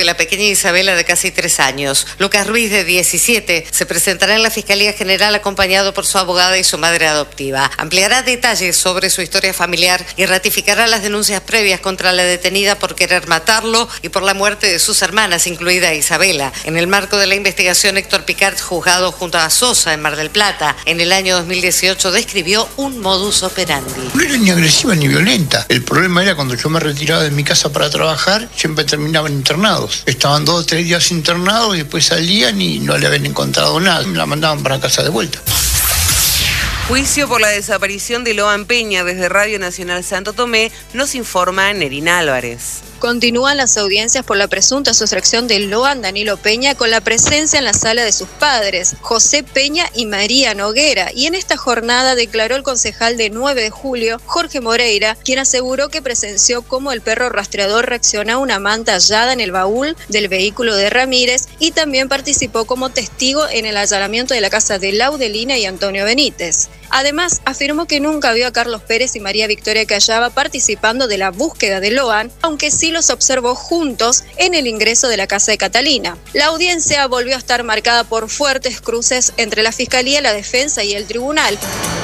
la pequeña Isabela de casi 3 años. Lucas Ruiz, de 17, se presentará en la Fiscalía General acompañado por su abogada y su madre adoptiva. Ampliará detalles sobre su historia familiar y ratificará las denuncias previas contra la detenida por querer matarlo y por la muerte de sus hermanas, incluida Isabela. En el marco de la investigación, Héctor Picard, juzgado junto a Sosa en Mar del Plata, en el año 2018 describió un modus operandi. No era ni agresiva ni violenta. El problema era cuando yo me retiraba de mi casa para trabajar, siempre terminaban internados. Estaban 2 o 3 días internados y después salían y no le habían encontrado nada. Me la mandaban para casa de vuelta. Juicio por la desaparición de Loan Peña. Desde Radio Nacional Santo Tomé nos informa Nerina Álvarez. Continúan las audiencias por la presunta sustracción de Loan Danilo Peña con la presencia en la sala de sus padres, José Peña y María Noguera. Y en esta jornada declaró el concejal de 9 de julio, Jorge Moreira, quien aseguró que presenció cómo el perro rastreador reaccionó a una manta hallada en el baúl del vehículo de Ramírez y también participó como testigo en el allanamiento de la casa de Laudelina y Antonio Benítez. Además, afirmó que nunca vio a Carlos Pérez y María Victoria Callava participando de la búsqueda de Loan, aunque sí los observó juntos en el ingreso de la casa de Catalina. La audiencia volvió a estar marcada por fuertes cruces entre la Fiscalía, la Defensa y el Tribunal.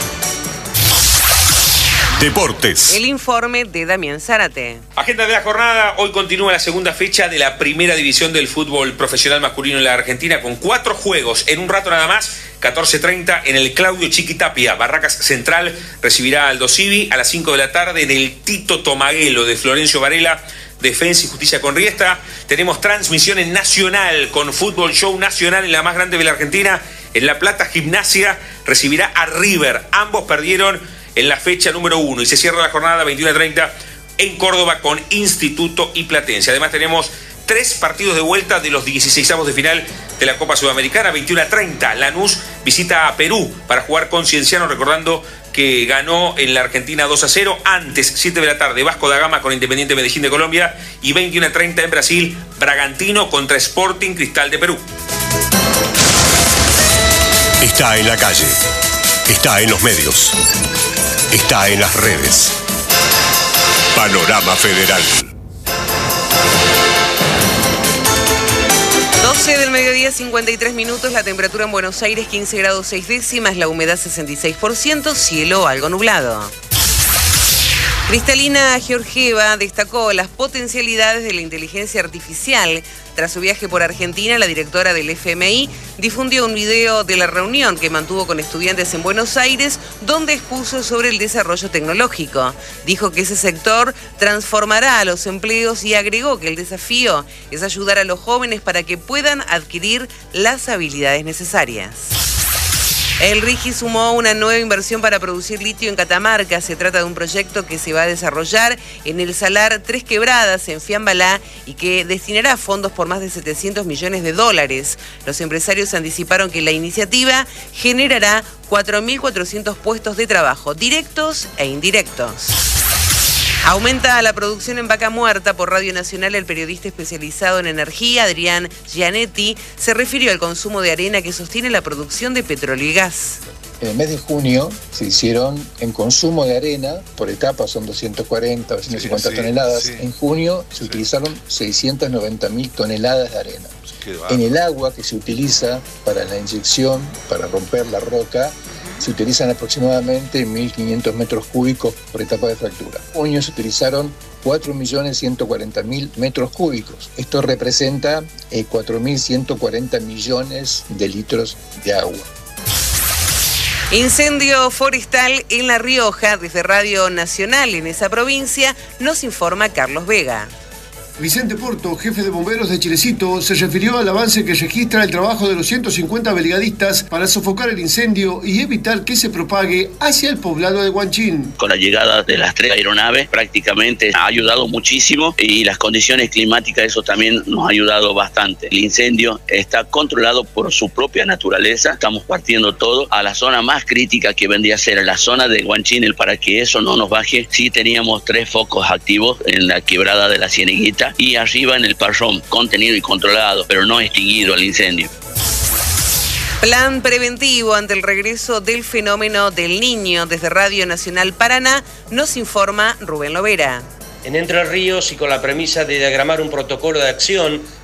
Deportes. El informe de Damián Zárate. Agenda de la jornada. Hoy continúa la segunda fecha de la primera división del fútbol profesional masculino en la Argentina con 4 juegos. En un rato nada más, 14:30 en el Claudio Chiquitapia. Barracas Central recibirá al Aldo Civi. A las 5 de la tarde en el Tito Tomaguelo de Florencio Varela. Defensa y Justicia con Riestra. Tenemos transmisión en Nacional con Fútbol Show Nacional en la más grande de la Argentina. En La Plata, Gimnasia recibirá a River. Ambos perdieron en la fecha número 1 y se cierra la jornada 21:30 en Córdoba con Instituto y Platense. Además tenemos 3 partidos de vuelta de los 16avos de final de la Copa Sudamericana. 21:30 Lanús visita a Perú para jugar con Cienciano, recordando que ganó en la Argentina 2-0. Antes, 7 de la tarde, Vasco da Gama con Independiente Medellín de Colombia. Y 21:30 en Brasil, Bragantino contra Sporting Cristal de Perú. Está en la calle. Está en los medios. Está en las redes. Panorama Federal. 12 del mediodía, 53 minutos. La temperatura en Buenos Aires, 15 grados 6 décimas. La humedad, 66%. Cielo algo nublado. Cristalina Georgieva destacó las potencialidades de la inteligencia artificial. Tras su viaje por Argentina, la directora del FMI difundió un video de la reunión que mantuvo con estudiantes en Buenos Aires, donde expuso sobre el desarrollo tecnológico. Dijo que ese sector transformará a los empleos y agregó que el desafío es ayudar a los jóvenes para que puedan adquirir las habilidades necesarias. El RIGI sumó una nueva inversión para producir litio en Catamarca. Se trata de un proyecto que se va a desarrollar en el Salar Tres Quebradas, en Fiambalá, y que destinará fondos por más de $700 millones. Los empresarios anticiparon que la iniciativa generará 4.400 puestos de trabajo, directos e indirectos. Aumenta la producción en Vaca Muerta. Por Radio Nacional, el periodista especializado en energía, Adrián Gianetti, se refirió al consumo de arena que sostiene la producción de petróleo y gas. En el mes de junio se hicieron en consumo de arena, por etapas son 240 o 250 toneladas. Sí. En junio se utilizaron 690.000 toneladas de arena. En el agua que se utiliza para la inyección, para romper la roca, se utilizan aproximadamente 1.500 metros cúbicos por etapa de fractura. En junio se utilizaron 4.140.000 metros cúbicos. Esto representa 4.140 millones de litros de agua. Incendio forestal en La Rioja. Desde Radio Nacional en esa provincia nos informa Carlos Vega. Vicente Porto, jefe de bomberos de Chilecito, se refirió al avance que registra el trabajo de los 150 brigadistas para sofocar el incendio y evitar que se propague hacia el poblado de Huanchín. Con la llegada de las 3 aeronaves prácticamente ha ayudado muchísimo y las condiciones climáticas, eso también nos ha ayudado bastante. El incendio está controlado por su propia naturaleza. Estamos partiendo todo a la zona más crítica que vendría a ser la zona de Huanchín. Para que eso no nos baje, sí teníamos 3 focos activos en la quebrada de la Cieneguita y arriba en el Parrón, contenido y controlado, pero no extinguido el incendio. Plan preventivo ante el regreso del fenómeno del Niño. Desde Radio Nacional Paraná nos informa Rubén Lovera. En Entre Ríos, y con la premisa de diagramar un protocolo de acción